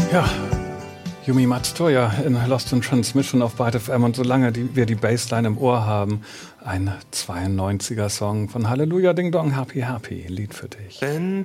Ja, Yumi Matsuya in Lost in Transmission auf Byte FM, und solange wir die Bassline im Ohr haben, ein 92er Song von Halleluja Ding Dong Happy Happy, Lied für dich.